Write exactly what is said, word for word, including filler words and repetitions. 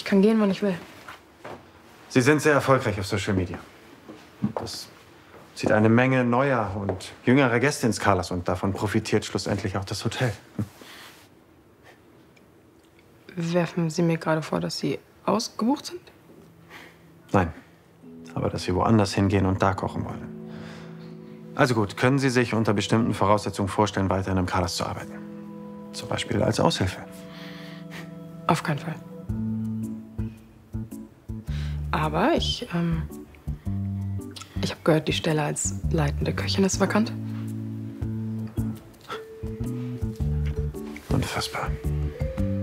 Ich kann gehen, wann ich will. Sie sind sehr erfolgreich auf Social Media. Das zieht eine Menge neuer und jüngerer Gäste ins Carlas und davon profitiert schlussendlich auch das Hotel. Werfen Sie mir gerade vor, dass Sie ausgebucht sind? Nein, aber dass Sie woanders hingehen und da kochen wollen. Also gut, können Sie sich unter bestimmten Voraussetzungen vorstellen, weiterhin im Carlas zu arbeiten? Zum Beispiel als Aushilfe? Auf keinen Fall. Aber ich, ähm, ich habe gehört, die Stelle als leitende Köchin ist vakant. Unfassbar.